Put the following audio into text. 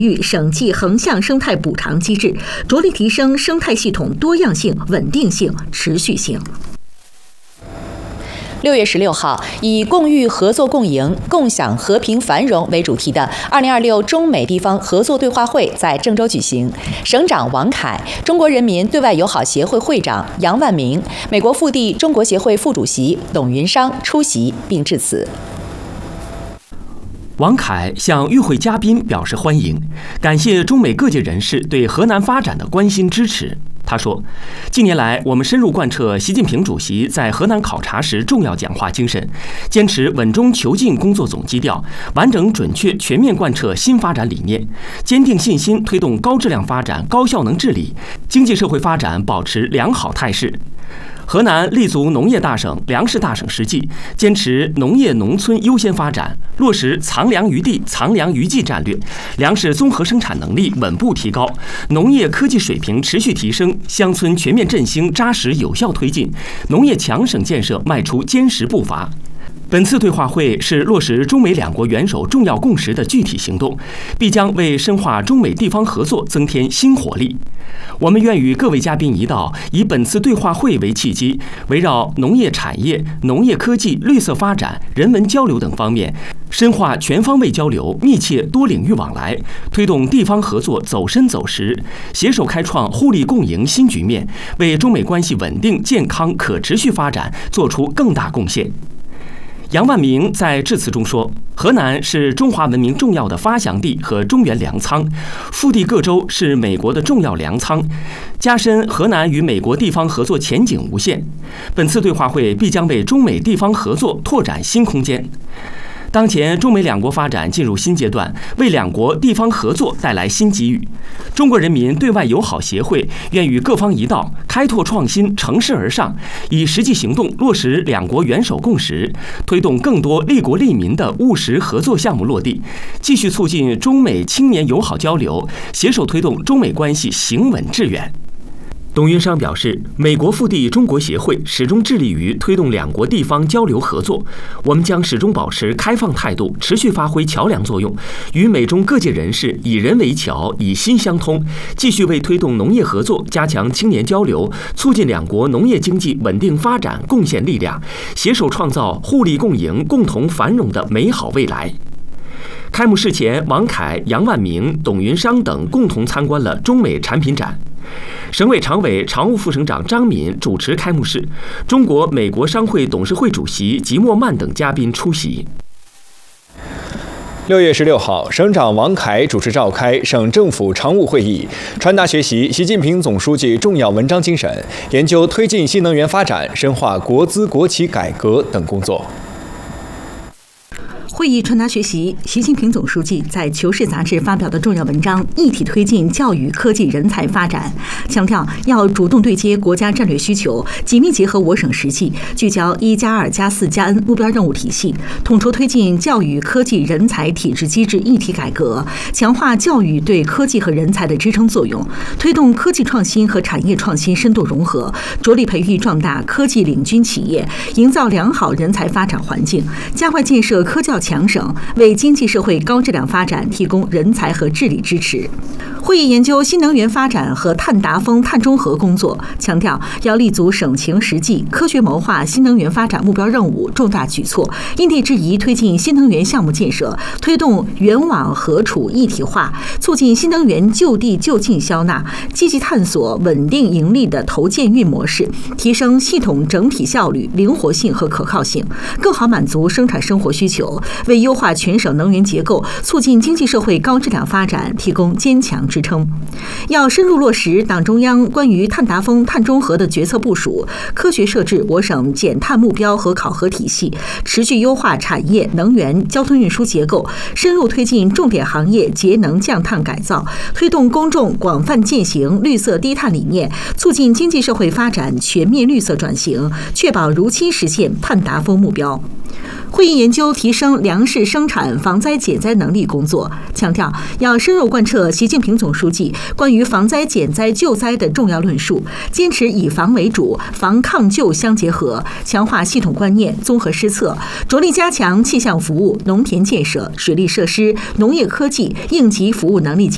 省际横向生态补偿机制，着力提升生态系统多样性、稳定性、持续性。 6月16号，以共育、合作、共赢、共享和平繁荣为主题的2026中美地方合作对话会在郑州举行。省长王凯、中国人民对外友好协会会长杨万明、美国腹地中国协会副主席董云商出席并致辞。 王凯向与会嘉宾表示欢迎，感谢中美各界人士对河南发展的关心支持。他说，近年来我们深入贯彻习近平主席在河南考察时重要讲话精神，坚持稳中求进工作总基调，完整准确全面贯彻新发展理念，坚定信心推动高质量发展、高效能治理，经济社会发展保持良好态势。河南立足农业大省、粮食大省实际，坚持农业农村优先发展，落实藏粮于地、藏粮于技战略，粮食综合生产能力稳步提高，农业科技水平持续提升，乡村全面振兴扎实有效推进，农业强省建设迈出坚实步伐。本次对话会是落实中美两国元首重要共识的具体行动，必将为深化中美地方合作增添新活力。我们愿与各位嘉宾一道，以本次对话会为契机，围绕农业产业、农业科技、绿色发展、人文交流等方面，深化全方位交流，密切多领域往来，推动地方合作走深走实，携手开创互利共赢新局面，为中美关系稳定、健康、可持续发展做出更大贡献。杨万明在致辞中说，河南是中华文明重要的发祥地和中原粮仓，腹地各州是美国的重要粮仓，加深河南与美国地方合作前景无限。本次对话会必将为中美地方合作拓展新空间。当前中美两国发展进入新阶段，为两国地方合作带来新机遇。中国人民对外友好协会愿与各方一道，开拓创新，乘势而上，以实际行动落实两国元首共识，推动更多利国利民的务实合作项目落地，继续促进中美青年友好交流，携手推动中美关系行稳致远。董云商表示，美国腹地中国协会始终致力于推动两国地方交流合作，我们将始终保持开放态度，持续发挥桥梁作用，与美中各界人士以人为桥，以心相通，继续为推动农业合作、加强青年交流、促进两国农业经济稳定发展贡献力量，携手创造互利共赢、共同繁荣的美好未来。开幕式前，王凯、杨万明、董云商等共同参观了中美产品展。省委常委、常务副省长张敏主持开幕式，中国美国商会董事会主席吉莫曼等嘉宾出席。 6月16号，省长王凯主持召开省政府常务会议，传达学习习近平总书记重要文章精神，研究推进新能源发展、深化国资国企改革等工作。 会议传达学习习近平总书记在《求是》杂志发表的重要文章，一体推进教育科技人才发展，强调要主动对接国家战略需求，紧密结合我省实际，聚焦1+2+4+N 目标任务体系，统筹推进教育科技人才体制机制一体改革，强化教育对科技和人才的支撑作用，推动科技创新和产业创新深度融合，着力培育壮大科技领军企业，营造良好人才发展环境，加快建设科教强省，为经济社会高质量发展提供人才和治理支持。会议研究新能源发展和碳达峰、碳中和工作，强调要立足省情实际，科学谋划新能源发展目标任务重大举措，因地制宜推进新能源项目建设，推动源网合储一体化，促进新能源就地就近消纳，积极探索稳定盈利的投建运模式，提升系统整体效率、灵活性和可靠性，更好满足生产生活需求，为优化全省能源结构、促进经济社会高质量发展提供坚强支撑。要深入落实党中央关于碳达峰、碳中和的决策部署，科学设置我省减碳目标和考核体系，持续优化产业、能源、交通运输结构，深入推进重点行业节能降碳改造，推动公众广泛践行绿色低碳理念，促进经济社会发展全面绿色转型，确保如期实现碳达峰目标。会议研究提升粮食生产防灾减灾能力工作，强调要深入贯彻习近平总书记关于防灾减灾救灾的重要论述，坚持以防为主、防抗救相结合，强化系统观念、综合施策，着力加强气象服务、农田建设、水利设施、农业科技、应急服务能力建